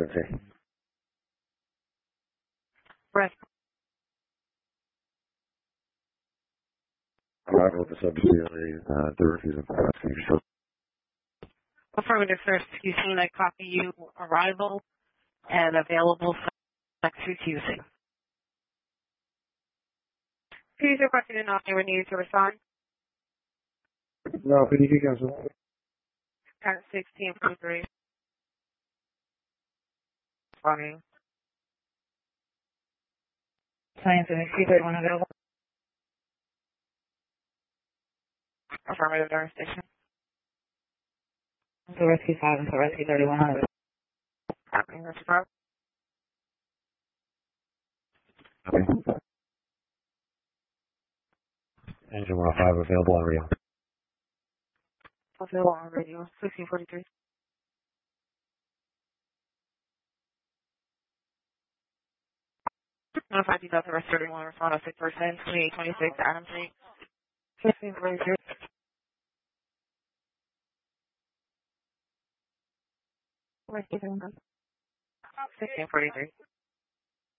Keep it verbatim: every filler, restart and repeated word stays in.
Okay. Breast. Arrival with the subsidiary, uh, the refusal for us. Affirmative, sir. You seen I copy you arrival and available next to Tuesday. Please request an option when needed to respond. No, could you cancel? At sixteen forty-three. Funny. Science and C thirty-one available. Affirmative, Dark Station. So rescue five and so rescue thirty-one available. Happening, rescue five. Okay. Engine one oh five available on radio. Available on radio. sixteen forty-three. Notified you that the rest thirty-one respond on six percent, twenty-eight twenty-six, Adam Street. sixteen forty-three. Rescue thirty-one. sixteen forty-three.